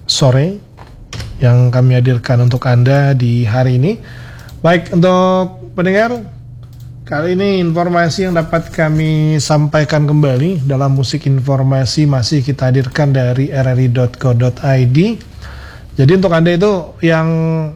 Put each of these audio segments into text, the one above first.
sore yang kami hadirkan untuk Anda di hari ini. Baik, untuk pendengar, kali ini informasi yang dapat kami sampaikan kembali dalam musik informasi masih kita hadirkan dari rri.co.id. Jadi untuk Anda itu yang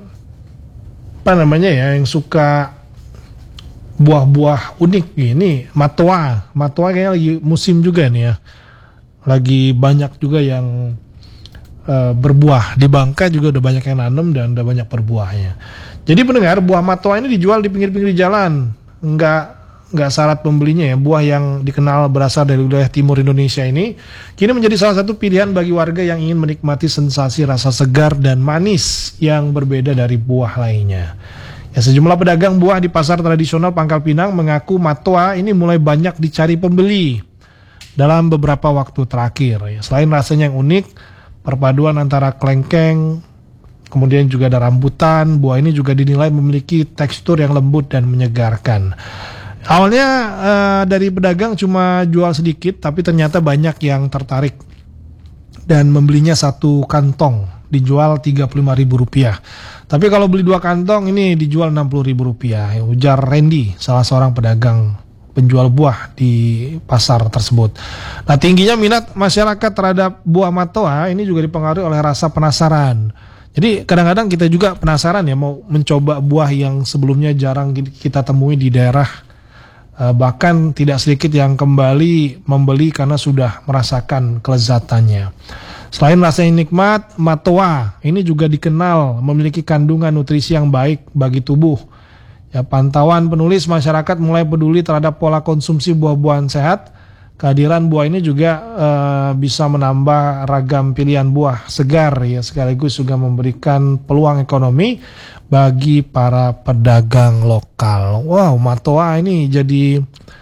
yang suka buah-buah unik ini, matoa kayaknya lagi musim juga nih ya. Lagi banyak juga yang berbuah. Di Bangka juga udah banyak yang nanam dan udah banyak berbuahnya. Jadi pendengar, buah matoa ini dijual di pinggir-pinggir jalan. Enggak syarat pembelinya ya. Buah yang dikenal berasal dari wilayah timur Indonesia ini kini menjadi salah satu pilihan bagi warga yang ingin menikmati sensasi rasa segar dan manis yang berbeda dari buah lainnya. Ya, sejumlah pedagang buah di pasar tradisional Pangkal Pinang mengaku matoa ini mulai banyak dicari pembeli dalam beberapa waktu terakhir. Ya, selain rasanya yang unik, perpaduan antara klengkeng, kemudian juga ada rambutan, buah ini juga dinilai memiliki tekstur yang lembut dan menyegarkan. Awalnya dari pedagang cuma jual sedikit, tapi ternyata banyak yang tertarik dan membelinya satu kantong, dijual Rp35.000. Tapi kalau beli 2 kantong ini dijual Rp60.000, ujar Randy, salah seorang pedagang penjual buah di pasar tersebut. Nah, tingginya minat masyarakat terhadap buah matoa ini juga dipengaruhi oleh rasa penasaran. Jadi kadang-kadang kita juga penasaran ya, mau mencoba buah yang sebelumnya jarang kita temui di daerah. Bahkan tidak sedikit yang kembali membeli karena sudah merasakan kelezatannya. Selain rasanya nikmat, matoa ini juga dikenal memiliki kandungan nutrisi yang baik bagi tubuh. Ya, pantauan penulis, masyarakat mulai peduli terhadap pola konsumsi buah-buahan sehat. Kehadiran buah ini juga bisa menambah ragam pilihan buah segar ya, sekaligus juga memberikan peluang ekonomi bagi para pedagang lokal. Wow, matoa ini jadi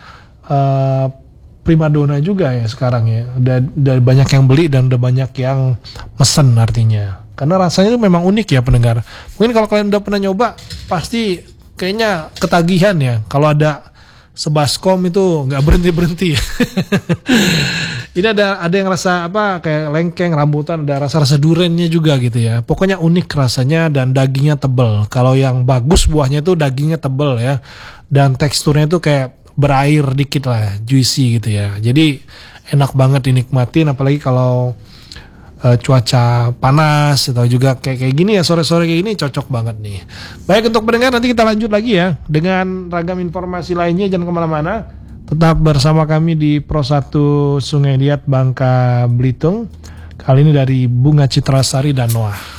primadona juga ya sekarang ya. Udah banyak yang beli dan udah banyak yang mesen artinya. Karena rasanya itu memang unik ya pendengar. Mungkin kalau kalian udah pernah nyoba pasti kayaknya ketagihan ya. Kalau ada sebaskom itu nggak berhenti. Ini ada yang rasa kayak lengkeng, rambutan, ada rasa durennya juga gitu ya. Pokoknya unik rasanya dan dagingnya tebal. Kalau yang bagus buahnya itu dagingnya tebal ya. Dan teksturnya itu kayak berair dikit lah, juicy gitu ya. Jadi enak banget dinikmatin, apalagi kalau cuaca panas atau juga kayak gini ya, sore-sore kayak gini cocok banget nih. Baik, untuk pendengar, nanti kita lanjut lagi ya dengan ragam informasi lainnya. Jangan kemana-mana, tetap bersama kami di Pro 1 Sungai Liat, Bangka Belitung. Kali ini dari Bunga Citra Sari dan Noah.